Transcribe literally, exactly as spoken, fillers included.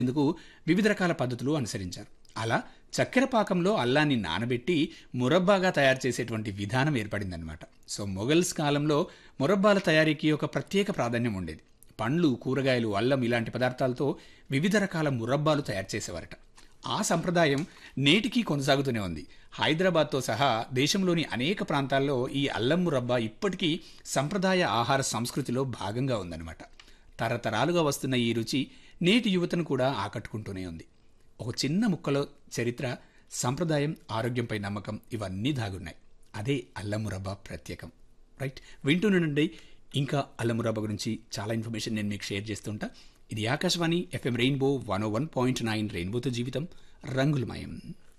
ఇందుకు వివిధ రకాల పద్ధతులు అనుసరించారు. అలా చక్కెర పాకంలో అల్లాన్ని నానబెట్టి మురబ్బాగా తయారు చేసేటువంటి విధానం ఏర్పడిందనమాట. సో మొఘల్స్ కాలంలో మురబ్బాల తయారీకి ఒక ప్రత్యేక ప్రాధాన్యం ఉండేది. పండ్లు, కూరగాయలు, అల్లం ఇలాంటి పదార్థాలతో వివిధ రకాల మురబ్బాలు తయారు చేసేవారట. ఆ సంప్రదాయం నేటికీ కొనసాగుతూనే ఉంది. హైదరాబాద్తో సహా దేశంలోని అనేక ప్రాంతాల్లో ఈ అల్లం మురబ్బా ఇప్పటికీ సంప్రదాయ ఆహార సంస్కృతిలో భాగంగా ఉందన్నమాట. తరతరాలుగా వస్తున్న ఈ రుచి నేటి యువతను కూడా ఆకట్టుకుంటూనే ఉంది. ఒక చిన్న ముక్కలో చరిత్ర, సంప్రదాయం, ఆరోగ్యంపై నమ్మకం ఇవన్నీ దాగున్నాయి. అదే అల్లం మురబ్బా ప్రత్యేకం. రైట్, వింటూనండి. ఇంకా అల్లం మురబ్బా గురించి చాలా ఇన్ఫర్మేషన్ నేను మీకు షేర్ చేస్తుంటా. ఇది ఆకాశవాణి ఎఫ్ఎం రెయిన్బో వన్ ఓ వన్ పాయింట్ నైన్ రెయిన్బోతో జీవితం రంగులమయం.